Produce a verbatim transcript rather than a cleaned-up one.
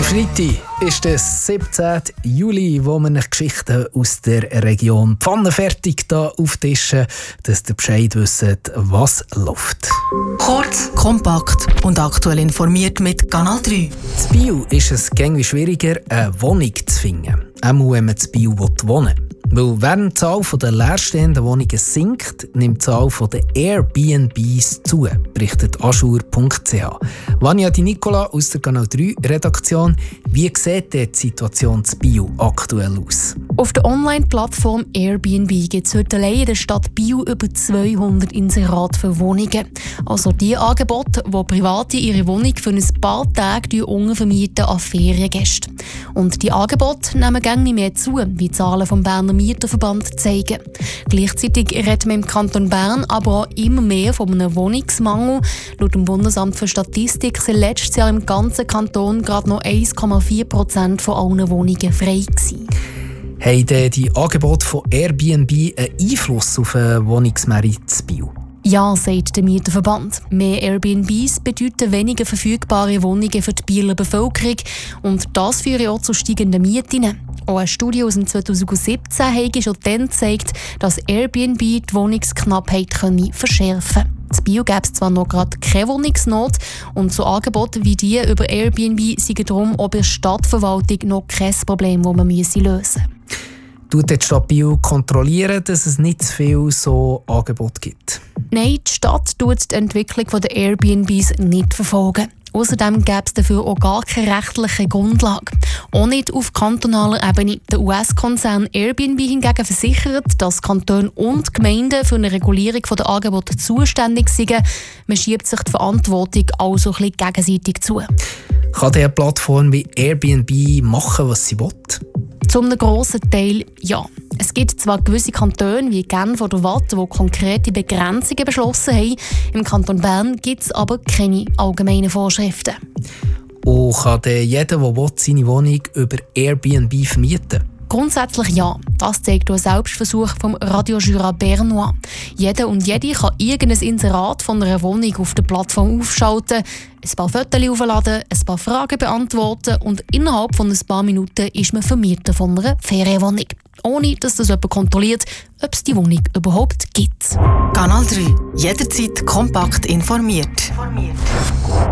Freitag ist der siebzehnten Juli, wo wir Geschichten aus der Region pfannenfertig hier auftischen, dass ihr Bescheid wisst, was läuft. Kurz, kompakt und aktuell informiert mit Kanal drei. In Biel ist es gängig schwieriger, eine Wohnung zu finden. Auch wenn man in Biel wohnen will. Weil während die Zahl der leerstehenden Wohnungen sinkt, nimmt die Zahl der Airbnbs zu, berichtet aschur punkt c h. Vanja Di Nicola aus der Kanal drei Redaktion. Wie sieht die Situation in Biel aktuell aus? Auf der Online-Plattform Airbnb gibt es heute allein in der Stadt Biel über zweihundert Inserate für Wohnungen. Also die Angebote, wo Private ihre Wohnung für ein paar Tage untervermieten an Feriengäste. Und die Angebote nehmen gar nicht mehr zu, wie die Zahlen vom Berner Mieterverband zeigen. Gleichzeitig redet man im Kanton Bern aber auch immer mehr von einem Wohnungsmangel. Laut dem Bundesamt für Statistik sind letztes Jahr im ganzen Kanton gerade noch eins Komma vier Prozent von allen Wohnungen frei gewesen. Haben die Angebote von Airbnb einen Einfluss auf den Wohnungsmarkt in Biel? Ja, sagt der Mieterverband. Mehr Airbnbs bedeuten weniger verfügbare Wohnungen für die Bieler Bevölkerung und das führt auch zu steigenden Mieten. Auch eine Studie aus dem zweitausendsiebzehn hat schon dann gezeigt, dass Airbnb die Wohnungsknappheit verschärfen kann. In Biel gäbe es zwar noch gerade keine Wohnungsnot und so Angebote wie die über Airbnb sind darum auch bei der Stadtverwaltung noch kein Problem, das man lösen müsse. Tut die Stadt Biel kontrollieren, dass es nicht zu viel so Angebote gibt? Nein, die Stadt tut die Entwicklung der Airbnbs nicht verfolgen. Außerdem gäbe es dafür auch gar keine rechtliche Grundlage. Auch nicht auf kantonaler Ebene. Der U S-Konzern Airbnb hingegen versichert, dass Kantone und Gemeinden für eine Regulierung der Angebote zuständig sind. Man schiebt sich die Verantwortung also ein bisschen gegenseitig zu. Kann diese Plattform wie Airbnb machen, was sie will? Zum einem grossen Teil ja. Es gibt zwar gewisse Kantone wie Genf oder Waadt, die konkrete Begrenzungen beschlossen haben. Im Kanton Bern gibt es aber keine allgemeinen Vorschriften. Und kann jeder, der will, seine Wohnung über Airbnb vermieten? Grundsätzlich ja. Das zeigt auch ein Selbstversuch vom Radio Jura Bernois. Jeder und jede kann irgendein Inserat von einer Wohnung auf der Plattform aufschalten, ein paar Fotos aufladen, ein paar Fragen beantworten und innerhalb von ein paar Minuten ist man Vermieter von einer Ferienwohnung. Ohne dass das jemand kontrolliert, ob es die Wohnung überhaupt gibt. Kanal drei. Jederzeit kompakt informiert.